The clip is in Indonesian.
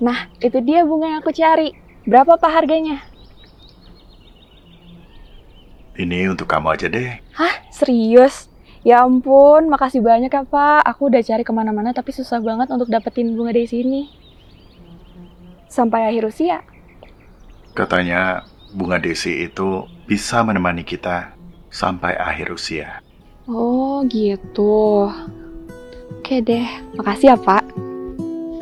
Nah, itu dia bunga yang aku cari. Berapa Pak harganya? Ini untuk kamu aja deh. Hah? Serius? Ya ampun, makasih banyak ya Pak. Aku udah cari kemana-mana tapi susah banget untuk dapetin bunga dari sini. Sampai akhir usia. Katanya bunga desi itu bisa menemani kita sampai akhir usia. Oh gitu. Oke deh, makasih ya Pak.